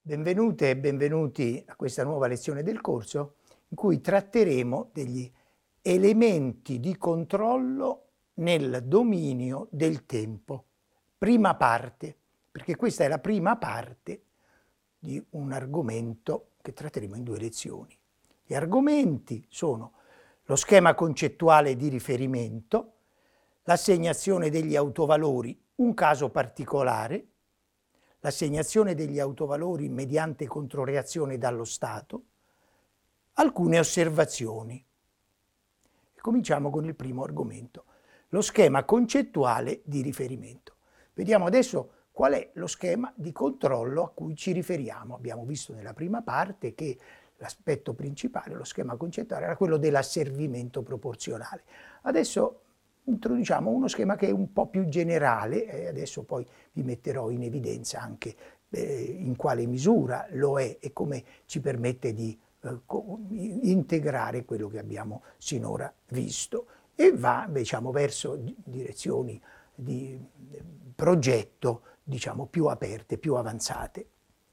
Benvenute e benvenuti a questa nuova lezione del corso in cui tratteremo degli elementi di controllo nel dominio del tempo. Prima parte, perché questa è la prima parte di un argomento che tratteremo in 2 lezioni. Gli argomenti sono lo schema concettuale di riferimento, l'assegnazione degli autovalori, un caso particolare, l'assegnazione degli autovalori mediante controreazione dallo Stato, alcune osservazioni. Cominciamo con il primo argomento, lo schema concettuale di riferimento. Vediamo adesso qual è lo schema di controllo a cui ci riferiamo. Abbiamo visto nella prima parte che l'aspetto principale, lo schema concettuale, era quello dell'asservimento proporzionale. Adesso introduciamo uno schema che è un po' più generale e adesso poi vi metterò in evidenza anche in quale misura lo è e come ci permette di integrare quello che abbiamo sinora visto e va verso direzioni di progetto più aperte, più avanzate.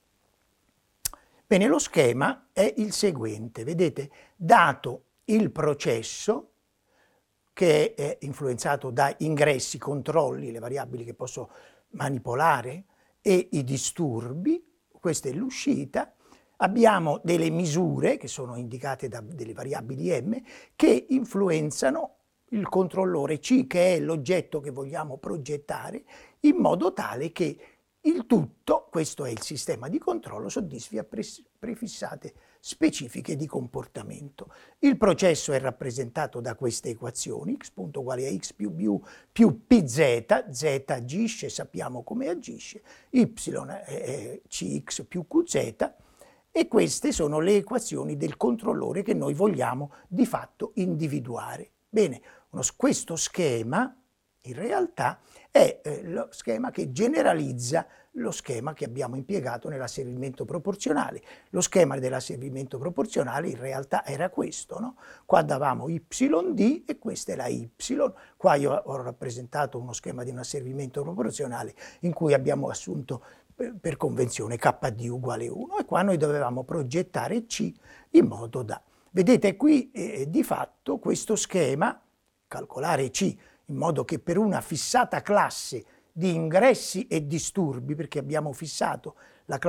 Bene, lo schema è il seguente, vedete, dato il processo che è influenzato da ingressi, controlli, le variabili che posso manipolare e i disturbi, questa è l'uscita, abbiamo delle misure che sono indicate da delle variabili m che influenzano il controllore C, che è l'oggetto che vogliamo progettare, in modo tale che il tutto, questo è il sistema di controllo, soddisfi a prefissate specifiche di comportamento. Il processo è rappresentato da queste equazioni, x punto uguale a x più b più pz, z agisce, sappiamo come agisce, y è cx più qz, e queste sono le equazioni del controllore che noi vogliamo di fatto individuare. Bene, questo schema in realtà è lo schema che generalizza lo schema che abbiamo impiegato nell'asservimento proporzionale. Lo schema dell'asservimento proporzionale in realtà era questo, no? Qua davamo YD e questa è la Y. Qua io ho rappresentato uno schema di un asservimento proporzionale in cui abbiamo assunto per convenzione KD uguale 1 e qua noi dovevamo progettare C in modo da... Vedete qui di fatto questo schema, calcolare C, in modo che per una fissata classe di ingressi e disturbi, perché abbiamo fissato